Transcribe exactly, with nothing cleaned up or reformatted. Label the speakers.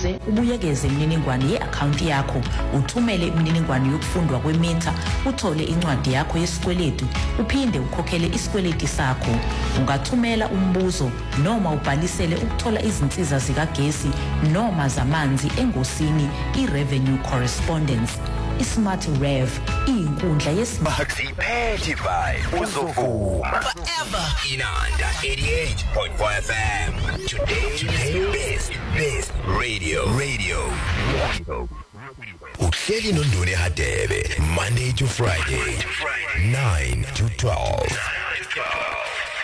Speaker 1: ukuze ubuyekeze imininingwane ye-account yakho, uthumele imininingwane yokufundwa kwemitha, uthole incwadi yakho yesikweletu, uphinde ukhokhele isikweletu sakho. Ungathumela umbuzo noma ubhalisele ukuthola izinsiza zikagesi noma zamanzi engosini i-Revenue Correspondence. iSmart Rev iyinkundla yeSmart
Speaker 2: Siphethified uzovuma
Speaker 3: forever Inanda eighty-eight point four F M. Today, today best best radio radio uhleli noNdune Hadebe Monday to Friday nine to twelve.